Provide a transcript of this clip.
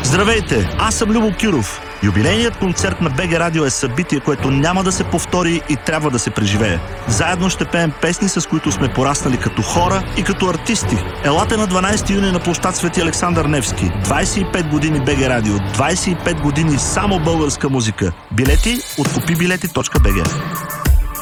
Здравейте, аз съм Любо Киров. Юбилейният концерт на БГ Радио е събитие, което няма да се повтори и трябва да се преживее. Заедно ще пеем песни, с които сме пораснали като хора и като артисти. Елате на 12 юни на площад Свети Александър Невски. 25 години БГ Радио, 25 години само българска музика. Билети от kupibileti.bg.